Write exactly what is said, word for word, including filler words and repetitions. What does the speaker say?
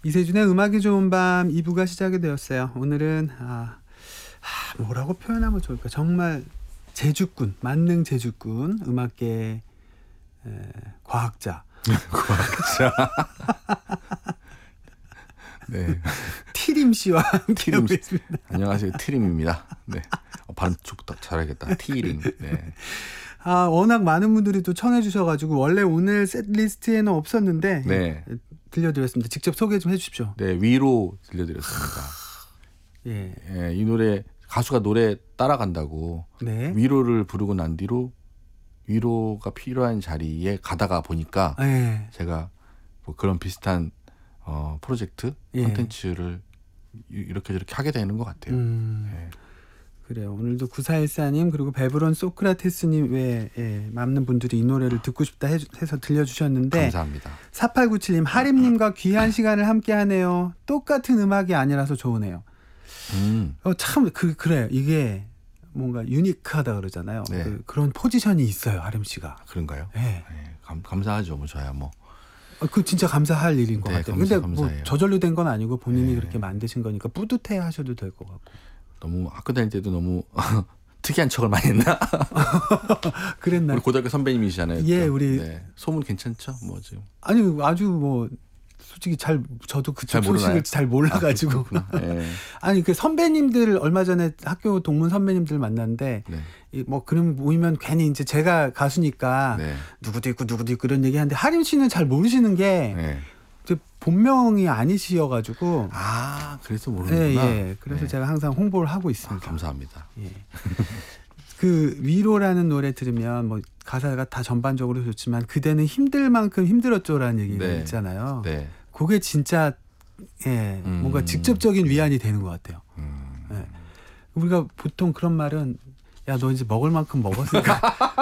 이세준의 음악이 좋은 밤 이 부가 시작이 되었어요. 오늘은 아, 아, 뭐라고 표현하면 좋을까? 정말 제주꾼, 만능 제주꾼, 음악계 에, 과학자. 과학자. 네. 티림 씨와 함께하고 있습니다. 안녕하세요, 티림입니다. 네. 어, 발음 딱 잘하겠다. 티림. 네. 아, 워낙 많은 분들이 또 청해 주셔가지고 원래 오늘 셋 리스트에는 없었는데 네. 들려드렸습니다. 직접 소개 좀 해주십시오. 네, 위로 들려드렸습니다. 예. 예, 이 노래 가수가 노래 따라간다고 네. 위로를 부르고 난 뒤로 위로가 필요한 자리에 가다가 보니까 예. 제가 뭐 그런 비슷한 어, 프로젝트 예. 콘텐츠를 이렇게 저렇게 하게 되는 것 같아요. 음. 예. 그래요. 오늘도 구사일사님 그리고 베브론 소크라테스님 외에 예, 많은 분들이 이 노래를 듣고 싶다 해, 해서 들려주셨는데 감사합니다. 사팔구칠님 하림님과 귀한 시간을 함께하네요. 똑같은 음악이 아니라서 좋으네요. 음. 어, 참 그, 그래요. 이게 뭔가 유니크하다 그러잖아요. 네. 그, 그런 포지션이 있어요. 하림 씨가. 그런가요? 네. 네, 감, 감사하죠. 뭐 저야 뭐. 어, 그 진짜 감사할 일인 것 네, 같아요. 감사, 근데 뭐 감사해요. 저절로 된 건 아니고 본인이 네. 그렇게 만드신 거니까 뿌듯해 하셔도 될 것 같고. 너무 학교 다닐 때도 너무 특이한 척을 많이 했나? 그랬나요? 우리 고등학교 선배님이시잖아요. 예, 또. 우리 네. 소문 괜찮죠? 뭐 지금. 아니 아주 뭐 솔직히 잘 저도 그쪽 잘 모르나요? 소식을 잘 몰라가지고 아, 네. 아니 그 선배님들 얼마 전에 학교 동문 선배님들 만났는데 네. 이 뭐 그럼 모이면 괜히 이제 제가 가수니까 네. 누구도 있고 누구도 있고 이런 얘기하는데 하림 씨는 잘 모르시는 게 네. 제 본명이 아니시여가지고 아, 그래서 예, 모르는구나. 예. 그래서 네. 제가 항상 홍보를 하고 아, 있습니다. 감사합니다. 예. 그 위로라는 노래 들으면 뭐 가사가 다 전반적으로 좋지만 그대는 힘들 만큼 힘들었죠라는 얘기가 네. 있잖아요. 네. 그게 진짜 예, 음. 뭔가 직접적인 위안이 되는 것 같아요. 음. 예. 우리가 보통 그런 말은 야, 너 이제 먹을 만큼 먹었으니까